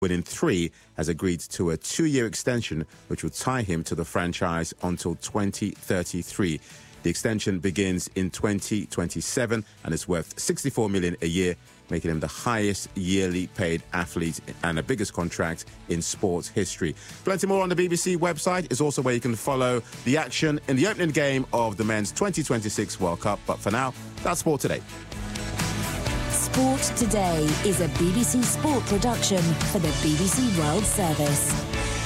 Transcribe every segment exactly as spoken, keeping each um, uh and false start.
winning three, has agreed to a two-year extension which will tie him to the franchise until twenty thirty-three. The extension begins in twenty twenty-seven and is worth sixty-four million dollars a year, making him the highest yearly paid athlete and the biggest contract in sports history. Plenty more on the B B C website. Is also where you can follow the action in the opening game of the men's twenty twenty-six World Cup. But for now, that's Sport Today. Sport Today is a B B C Sport production for the B B C World Service.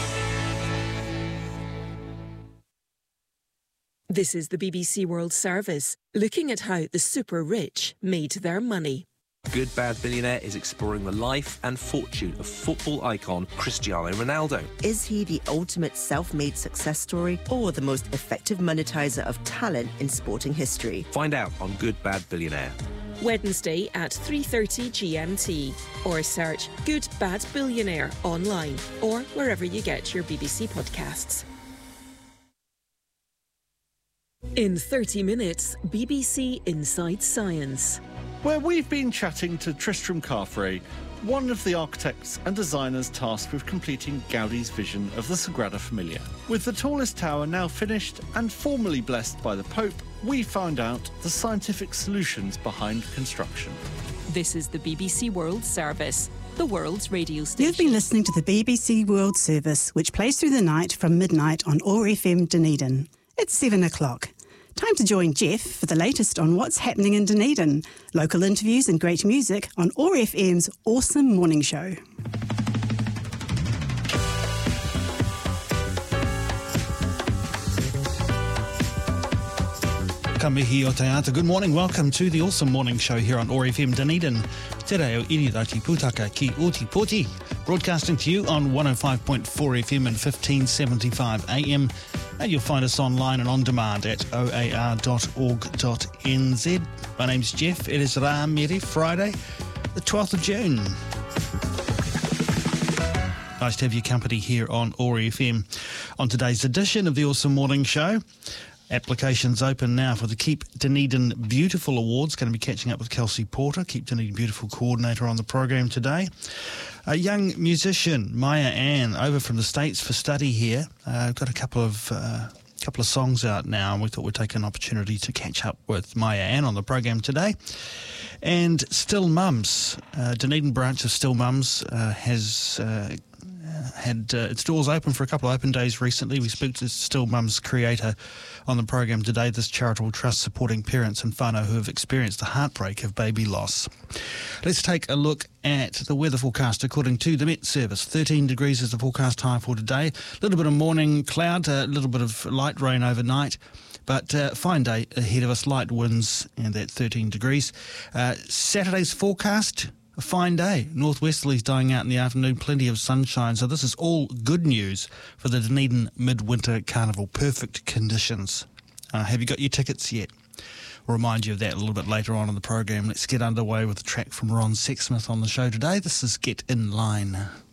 This is the B B C World Service, looking at how the super rich made their money. Good Bad Billionaire is exploring the life and fortune of football icon Cristiano Ronaldo. Is he the ultimate self-made success story or the most effective monetizer of talent in sporting history? Find out on Good Bad Billionaire. Wednesday at three thirty G M T, or search Good Bad Billionaire online or wherever you get your B B C podcasts. In thirty minutes, B B C Inside Science. Where we've been chatting to Tristram Carfrae, one of the architects and designers tasked with completing Gaudi's vision of the Sagrada Familia. With the tallest tower now finished and formally blessed by the Pope, we found out the scientific solutions behind construction. This is the B B C World Service, the world's radio station. You've been listening to the B B C World Service, which plays through the night from midnight on O R F M Dunedin. It's seven o'clock. Time to join Jeff for the latest on what's happening in Dunedin. Local interviews and great music on O R F M's Awesome Morning Show. Ka mihi o te ata. Good morning, welcome to the Awesome Morning Show here on O R F M Dunedin. Te reo irirati putaka ki Otipoti. Broadcasting to you on one oh five point four F M and fifteen seventy-five A M. And you'll find us online and on demand at o a r dot org dot n z. My name's Jeff. It is Rā Mere, Friday, the twelfth of June. Nice to have your company here on O R F M. On today's edition of the Awesome Morning Show, applications open now for the Keep Dunedin Beautiful Awards. Going to be catching up with Kelsey Porter, Keep Dunedin Beautiful coordinator, on the program today. A young musician, Maya Ann, over from the States for study here. Uh, got a couple of uh, couple of songs out now, and we thought we'd take an opportunity to catch up with Maya Ann on the program today. And Still Mums, uh, Dunedin branch of Still Mums uh, has uh, had uh, its doors open for a couple of open days recently. We spoke to Still Mums creator on the program today, this charitable trust supporting parents and whānau who have experienced the heartbreak of baby loss. Let's take a look at the weather forecast according to the Met Service. thirteen degrees is the forecast high for today. A little bit of morning cloud, a little bit of light rain overnight. But uh, fine day ahead of us, light winds and that thirteen degrees. Uh, Saturday's forecast, a fine day. Northwesterlies dying out in the afternoon, plenty of sunshine. So this is all good news for the Dunedin Midwinter Carnival. Perfect conditions. Uh, have you got your tickets yet? We'll remind you of that a little bit later on in the program. Let's get underway with a track from Ron Sexsmith on the show today. This is Get In Line.